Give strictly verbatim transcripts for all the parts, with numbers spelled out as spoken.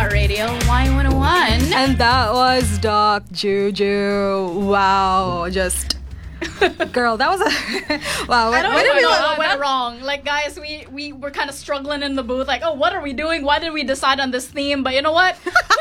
Hot Radio Y one oh one. And that was Doc Juju. Wow, just girl, that was a wow. I don't why even did we know let- what went wrong. Like, guys, we we were kind of struggling in the booth. Like, oh, what are we doing? Why did we decide on this theme? But you know what?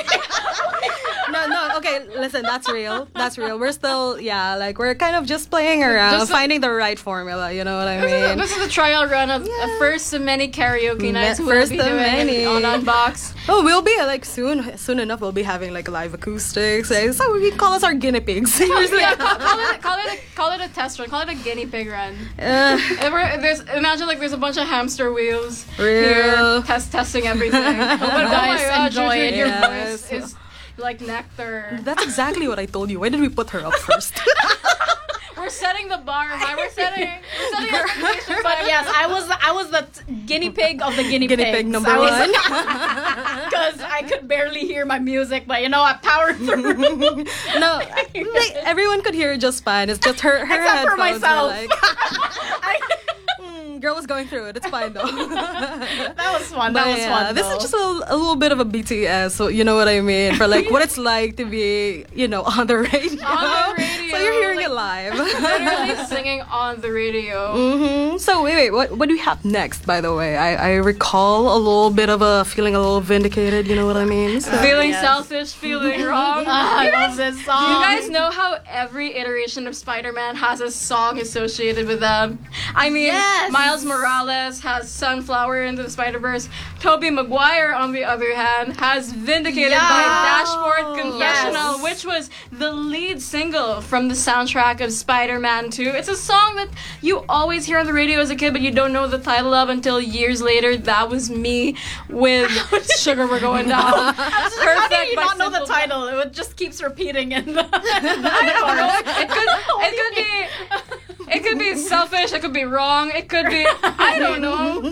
No, no, okay, listen, that's real. That's real. We're still, yeah, like, we're kind of just playing around, Just a- finding the right formula, you know what I This is, a, mean? this is a trial run of Yeah. a first of many karaoke nights. Me- We'll first be of doing many. on Unbox. Oh, we'll be, like, soon, soon enough, we'll be having, like, live acoustics. Like, so we call us our guinea pigs. Seriously. Yeah, call, call it call it a, call it a test run. Call it a guinea pig run. Uh, And we're, there's imagine like there's a bunch of hamster wheels Real. here, test testing everything. Oh, but you guys oh my God, enjoy Juju, it. your Yes. voice is like nectar. that's exactly what I told you. Why did we put her up first? We're setting the bar high. We're setting we're setting expectations. But yes, I was I was the t- guinea pig of the guinea, Guinea pigs. pig number I was, one. Because I could barely hear my music, but you know, I powered through. No, like, everyone could hear it just fine. It's just her, her Except for headphones were myself. like, I, "Hmm, girl was going through it. It's fine though. that was fun. That But was yeah, fun. this though. is just a, little- a little bit of a B T S, so you know what I mean, for like what it's like to be, you know, on the radio. On the radio, So you're hearing like, it live. literally singing on the radio. hmm So wait, wait, what what do we have next? By the way, I I recall a little bit of a feeling a little vindicated. You know what I mean? So, Feeling yes. selfish, feeling wrong. Ah, I love this song. You guys know how every iteration of Spider-Man has a song associated with them? I mean, Yes. Miles Morales has Sunflower into the Spider-Verse. Tobey Maguire, on the other hand, has Vindicated by Yeah. Dashboard Confessional, Yes. which was the lead single from the soundtrack of Spider-Man two. It's a song that you always hear on the radio as a kid, but you don't know the title of until years later. That was me with Sugar We're Going Down. I was just like, how do you by not know the Simple Plan. title? It just keeps repeating in the. I don't know. It could, it could be, it could be selfish. It could be wrong. It could be, I don't know.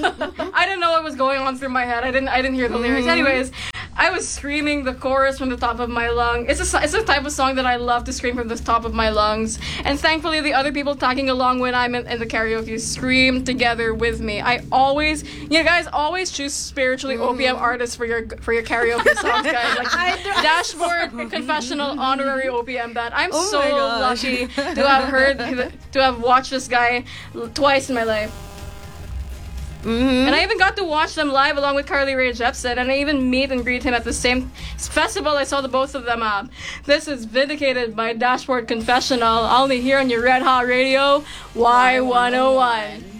I didn't know what was going on through my head. I didn't, I didn't hear the lyrics. Anyways, I was screaming the chorus from the top of my lung. It's a, it's a type of song that I love to scream from the top of my lungs. And thankfully, the other people tagging along when I'm in, in the karaoke scream together with me. I always, you guys always choose spiritually O P M artists for your for your karaoke songs, guys. Like Dashboard Confessional honorary O P M band. I'm Oh so my gosh. lucky to have heard, to have watched this guy twice in my life. Mhm. And I even got to watch them live along with Carly Rae Jepsen, and I even meet and greet him at the same festival I saw the both of them at. This is Vindicated by Dashboard Confessional, only here on your Red Hot Radio, Y one oh one.